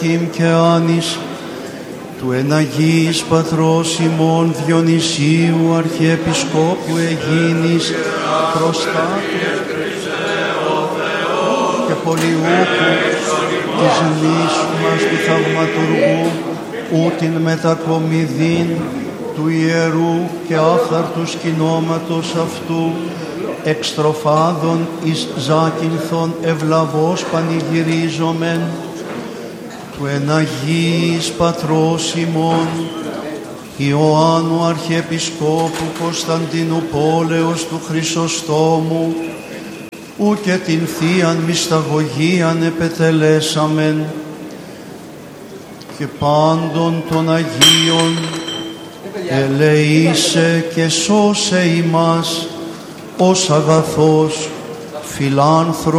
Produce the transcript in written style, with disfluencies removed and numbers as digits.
Κιμ και Άνης, του εναγής πατρός ημών Διονυσίου Αρχιεπισκόπου Αιγίνης προστάτου και πολιούχου της νήσου μας του θαυματουργού ούτιν μετακομιδήν του ιερού και άφθαρτου σκηνώματος αυτού εξτροφάδων εις ζάκυνθον ευλαβώς πανηγυρίζομεν του εναγής πατρός ημών Ιωάννου Αρχιεπισκόπου Κωνσταντίνου Πόλεως του Χρυσοστόμου ου και την Θείαν Μυσταγωγίαν επετελέσαμεν και πάντων των Αγίων ελεήσε και σώσε ημάς ως αγαθός φιλάνθρωπος